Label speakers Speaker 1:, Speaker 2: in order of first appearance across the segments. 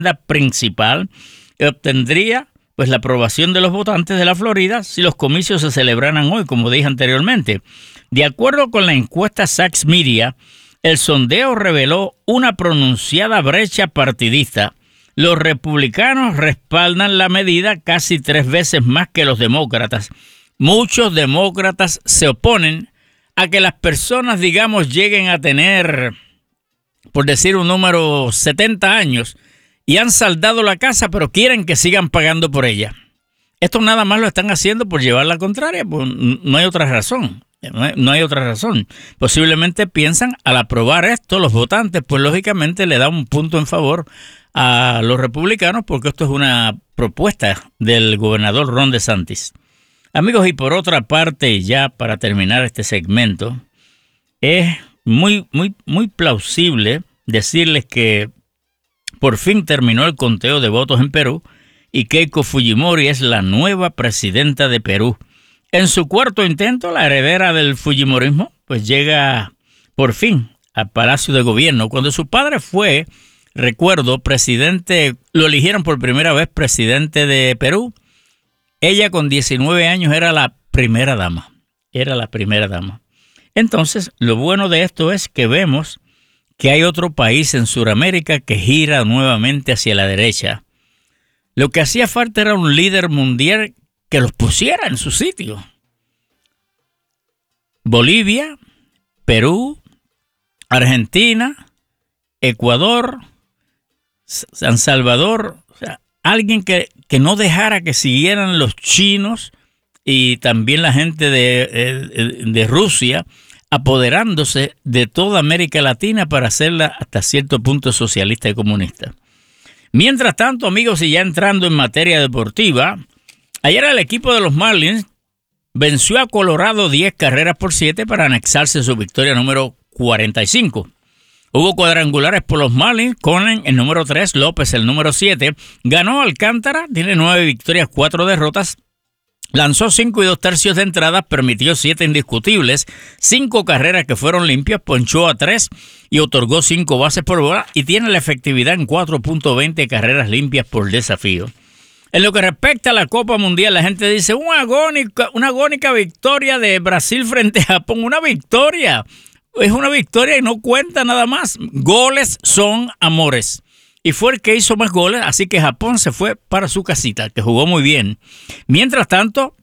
Speaker 1: principal y obtendría pues la aprobación de los votantes de la Florida si los comicios se celebraran hoy, como dije anteriormente. De acuerdo con la encuesta Saks Media, el sondeo reveló una pronunciada brecha partidista. Los republicanos respaldan la medida casi 3 veces más que los demócratas. Muchos demócratas se oponen a que las personas, digamos, lleguen a tener, por decir un número, 70 años y han saldado la casa, pero quieren que sigan pagando por ella. Esto nada más lo están haciendo por llevar la contraria, pues no hay otra razón. No hay otra razón. Posiblemente piensan, al aprobar esto, los votantes, pues lógicamente le dan un punto en favor a los republicanos, porque esto es una propuesta del gobernador Ron DeSantis. Amigos, y por otra parte, ya para terminar este segmento, es muy plausible decirles que por fin terminó el conteo de votos en Perú y Keiko Fujimori es la nueva presidenta de Perú. En su cuarto intento, la heredera del fujimorismo pues llega por fin al Palacio de Gobierno. Cuando su padre fue, recuerdo, presidente, lo eligieron por primera vez presidente de Perú, ella con 19 años era la primera dama. Entonces, lo bueno de esto es que vemos que hay otro país en Sudamérica que gira nuevamente hacia la derecha. Lo que hacía falta era un líder mundial que los pusiera en su sitio. Bolivia, Perú, Argentina, Ecuador, San Salvador, o sea, alguien que no dejara que siguieran los chinos y también la gente de Rusia apoderándose de toda América Latina para hacerla hasta cierto punto socialista y comunista. Mientras tanto, amigos, y ya entrando en materia deportiva, ayer el equipo de los Marlins venció a Colorado 10-7 para anexarse su victoria número 45. Hubo cuadrangulares por los Marlins, Conan el número 3, López el número 7. Ganó Alcántara, tiene 9 victorias, 4 derrotas. Lanzó 5 2/3 de entradas, permitió 7 indiscutibles, 5 carreras que fueron limpias, ponchó a 3 y otorgó 5 bases por bola y tiene la efectividad en 4.20 carreras limpias por desafío. En lo que respecta a la Copa Mundial, la gente dice una agónica victoria de Brasil frente a Japón. Una victoria. Es una victoria y no cuenta nada más. Goles son amores. Y fue el que hizo más goles, así que Japón se fue para su casita, que jugó muy bien. Mientras tanto,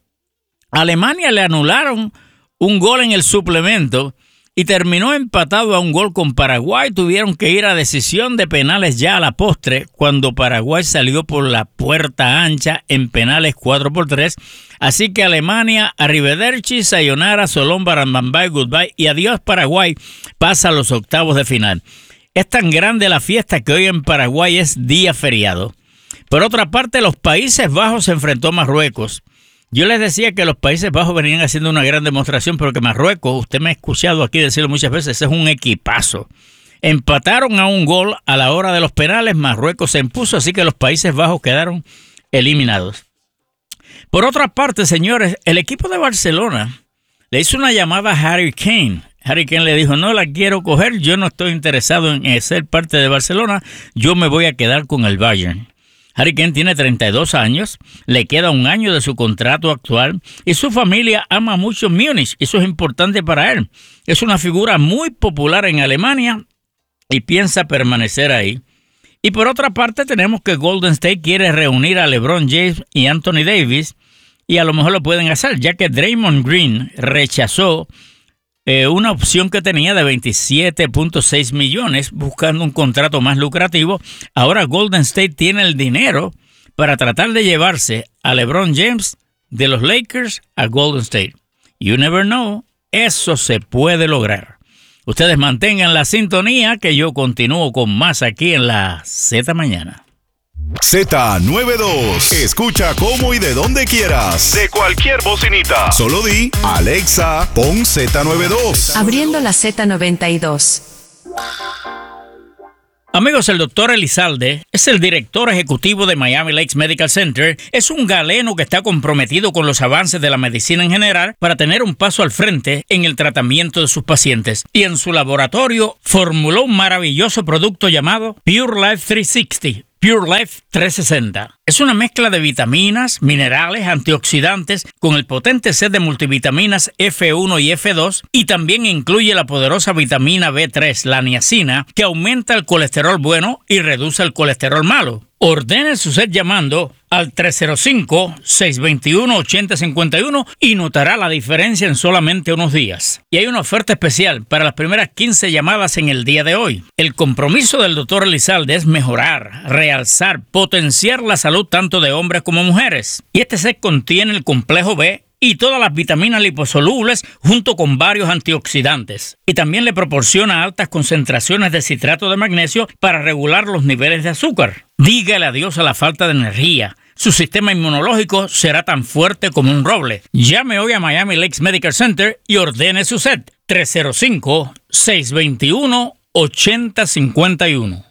Speaker 1: a Alemania le anularon un gol en el suplemento y terminó empatado a un gol con Paraguay. Tuvieron que ir a decisión de penales ya a la postre, cuando Paraguay salió por la puerta ancha en penales 4-3. Así que Alemania, arrivederci, sayonara, solón, barambambay, goodbye y adiós Paraguay, pasa a los octavos de final. Es tan grande la fiesta que hoy en Paraguay es día feriado. Por otra parte, los Países Bajos se enfrentó a Marruecos. Yo les decía que los Países Bajos venían haciendo una gran demostración, pero que Marruecos, usted me ha escuchado aquí decirlo muchas veces, es un equipazo. Empataron a un gol a la hora de los penales, Marruecos se impuso, así que los Países Bajos quedaron eliminados. Por otra parte, señores, el equipo de Barcelona le hizo una llamada a Harry Kane. Harry Kane le dijo, no la quiero coger, yo no estoy interesado en ser parte de Barcelona, yo me voy a quedar con el Bayern. Harry Kane tiene 32 años, le queda 1 año de su contrato actual y su familia ama mucho Múnich, eso es importante para él. Es una figura muy popular en Alemania y piensa permanecer ahí. Y por otra parte tenemos que Golden State quiere reunir a LeBron James y Anthony Davis y a lo mejor lo pueden hacer, ya que Draymond Green rechazó una opción que tenía de 27.6 millones buscando un contrato más lucrativo. Ahora Golden State tiene el dinero para tratar de llevarse a LeBron James de los Lakers a Golden State. You never know, eso se puede lograr. Ustedes mantengan la sintonía que yo continúo con más aquí en la Z Mañana.
Speaker 2: Z92. Escucha cómo y de donde quieras. De cualquier bocinita. Solo di, Alexa, pon Z92.
Speaker 3: Abriendo la Z92.
Speaker 1: Amigos, el doctor Elizalde es el director ejecutivo de Miami Lakes Medical Center. Es un galeno que está comprometido con los avances de la medicina en general para tener un paso al frente en el tratamiento de sus pacientes. Y en su laboratorio formuló un maravilloso producto llamado Pure Life 360 Pure Life 360. Es una mezcla de vitaminas, minerales, antioxidantes con el potente set de multivitaminas F1 y F2 y también incluye la poderosa vitamina B3, la niacina, que aumenta el colesterol bueno y reduce el colesterol malo. Ordene su set llamando al 305-621-8051 y notará la diferencia en solamente unos días. Y hay una oferta especial para las primeras 15 llamadas en el día de hoy. El compromiso del Dr. Elizalde es mejorar, realzar, potenciar la salud tanto de hombres como mujeres. Y este set contiene el complejo B y todas las vitaminas liposolubles junto con varios antioxidantes. Y también le proporciona altas concentraciones de citrato de magnesio para regular los niveles de azúcar. Dígale adiós a la falta de energía. Su sistema inmunológico será tan fuerte como un roble. Llame hoy a Miami Lakes Medical Center y ordene su set. 305-621-8051.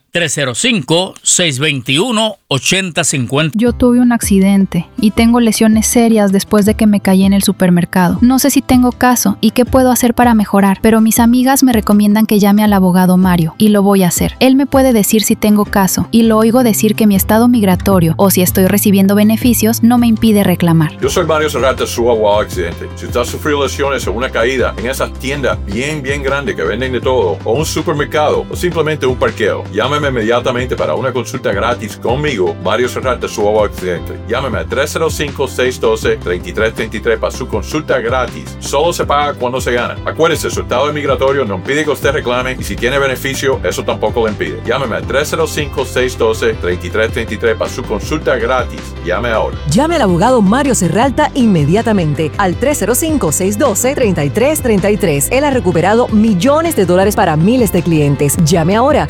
Speaker 1: 305-621-8050.
Speaker 4: Yo tuve un accidente y tengo lesiones serias después de que me caí en el supermercado. No sé si tengo caso y qué puedo hacer para mejorar, pero mis amigas me recomiendan que llame al abogado Mario y lo voy a hacer. Él me puede decir si tengo caso y lo oigo decir que mi estado migratorio o si estoy recibiendo beneficios no me impide reclamar.
Speaker 5: Yo soy Mario Serrata, su abogado accidente. Si usted ha sufrido lesiones o una caída en esas tiendas bien grandes que venden de todo, o un supermercado, o simplemente un parqueo, llámeme inmediatamente para una consulta gratis conmigo, Mario Serrata, su abogado accidente. Llámeme al 305-612-3333 para su consulta gratis. Solo se paga cuando se gana. Acuérdese, su estado migratorio no impide que usted reclame y si tiene beneficio, eso tampoco le impide. Llámeme al 305-612-3333 para su consulta gratis. Llame ahora.
Speaker 6: Llame al abogado Mario Serralta inmediatamente al 305-612-3333. Él ha recuperado millones de dólares para miles de clientes. Llame ahora.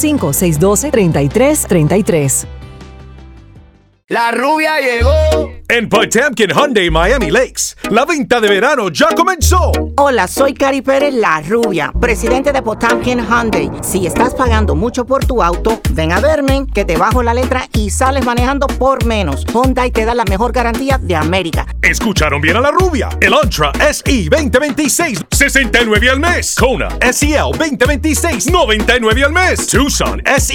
Speaker 6: 305-612-3333.
Speaker 7: La rubia llegó.
Speaker 8: En Potemkin Hyundai Miami Lakes, la venta de verano ya comenzó.
Speaker 9: Hola, soy Cari Pérez, la rubia, presidente de Potemkin Hyundai. Si estás pagando mucho por tu auto, ven a verme, que te bajo la letra y sales manejando por menos. Hyundai te da la mejor garantía de América.
Speaker 8: Escucharon bien a la rubia. El Elantra SE 2026, $69 al mes. Kona SEL 2026, $99 al mes. Tucson SE